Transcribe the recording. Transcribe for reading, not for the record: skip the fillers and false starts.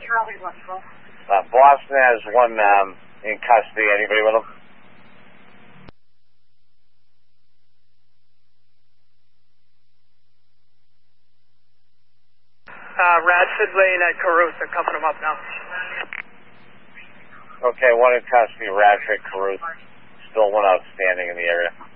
Boston has one in custody. Anybody with him? Radford Lane at Caruth. They're cuffing him up now. Okay, one in custody, Radford, Caruth. Still one outstanding in the area.